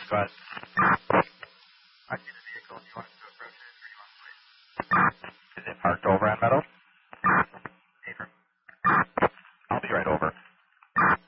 Go ahead. I see the vehicle. Do you want us to approach it, or do you want to wait? Is it parked over on Meadow?